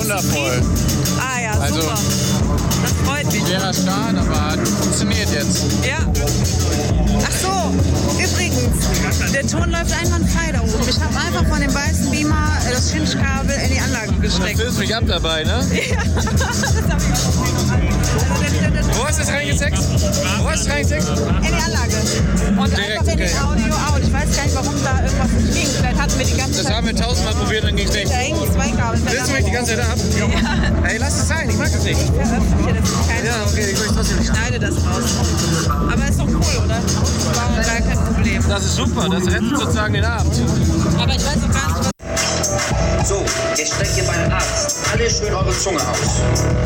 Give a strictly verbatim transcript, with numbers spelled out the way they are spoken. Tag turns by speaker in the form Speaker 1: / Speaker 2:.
Speaker 1: wundervoll.
Speaker 2: Ah ja,
Speaker 1: Also,
Speaker 2: super. Das freut mich.
Speaker 1: Schwerer Start, aber funktioniert jetzt.
Speaker 2: Ja. Ach so, übrigens, der Ton läuft einwandfrei da oben. Ich habe einfach von dem weißen Beamer das Cinch-Kabel in die Anlage
Speaker 1: Du
Speaker 2: gesteckt.
Speaker 1: fühlst mich ab dabei, ne?
Speaker 2: Ja, das habe ich auch noch.
Speaker 1: Wo hast du das reingesext? Wo hast du es reingesext?
Speaker 2: In die Anlage. Und
Speaker 1: Direkt,
Speaker 2: einfach in
Speaker 1: okay.
Speaker 2: die Audio out. Ich weiß gar nicht, warum da irgendwas nicht ging. Vielleicht hatten wir die ganze
Speaker 1: Das
Speaker 2: Zeit...
Speaker 1: haben wir tausendmal probiert, dann ging's nicht.
Speaker 2: Da hängen zwei Kabel.
Speaker 1: Willst du mich die ganze Zeit ab?
Speaker 2: Ja.
Speaker 1: Ey, lass es sein, ich mag das nicht.
Speaker 2: Veröffentliche das ist kein...
Speaker 1: Ja, okay, ich möchte trotzdem nicht.
Speaker 2: Ich schneide das raus. Aber ist doch cool, oder? War gar kein Problem.
Speaker 1: Das ist super, das rettet sozusagen den Abend.
Speaker 2: Aber ich weiß auch gar nicht, was...
Speaker 3: So, jetzt streckt ihr beim Arzt alle schön eure Zunge aus.